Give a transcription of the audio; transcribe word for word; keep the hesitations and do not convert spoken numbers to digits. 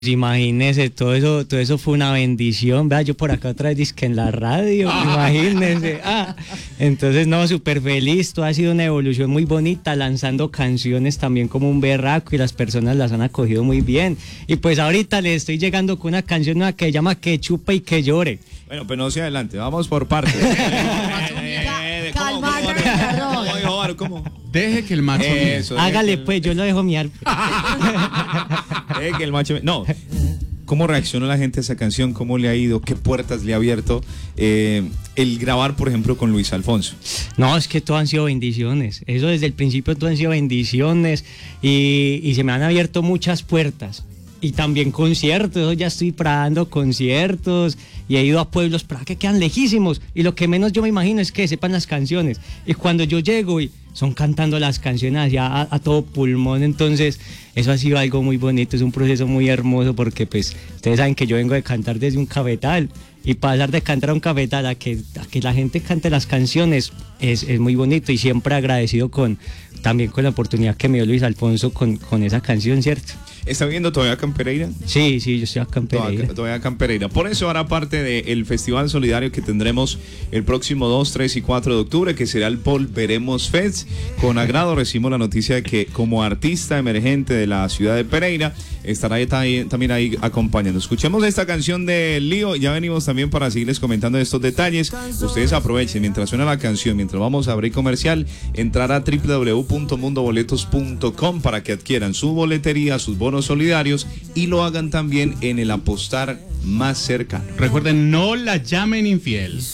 Imagínese, todo eso, todo eso fue una bendición. Vea, yo por acá otra vez dizque en la radio, imagínese. Ah, entonces, no, súper feliz. Todo ha sido una evolución muy bonita, lanzando canciones también como un berraco y las personas las han acogido muy bien. Y pues ahorita le estoy llegando con una canción nueva que se llama Que chupe y que llore. Bueno, pues no se adelante, vamos por partes. Calmate, ¿Cómo? Deje que el macho Eso, Hágale pues, yo lo dejo miar. Deje que el macho... No. ¿Cómo reaccionó la gente a esa canción? ¿Cómo le ha ido? ¿Qué puertas le ha abierto eh, el grabar, por ejemplo, con Luis Alfonso? No, es que todo han sido bendiciones. Eso desde el principio todo han sido bendiciones y, y se me han abierto muchas puertas. Y también conciertos, ya estoy dando conciertos y he ido a pueblos para que quedan lejísimos. Y lo que menos yo me imagino es que sepan las canciones. Y cuando yo llego y son cantando las canciones ya a, a todo pulmón, entonces eso ha sido algo muy bonito, es un proceso muy hermoso porque pues ustedes saben que yo vengo de cantar desde un cafetal y pasar de cantar a un cafetal a que, a que la gente cante las canciones es, es muy bonito y siempre agradecido con también con la oportunidad que me dio Luis Alfonso con, con esa canción, ¿cierto? ¿Está viviendo todavía acá en Pereira? Sí, sí, yo estoy acá en Pereira. Todavía, todavía acá en Pereira. Por eso hará parte del Festival Solidario que tendremos el próximo dos, tres y cuatro de octubre, que será el Volveremos Fest. Con agrado recibimos la noticia de que como artista emergente de la ciudad de Pereira, estará ahí, también ahí acompañando. Escuchemos esta canción de Lío, ya venimos también para seguirles comentando estos detalles. Ustedes aprovechen, mientras suena la canción, mientras vamos a abrir comercial, entrar a doble u doble u doble u punto mundo boletos punto com para que adquieran su boletería, sus bonos solidarios y lo hagan también en el apostar más cercano. Recuerden, no la llamen infiel.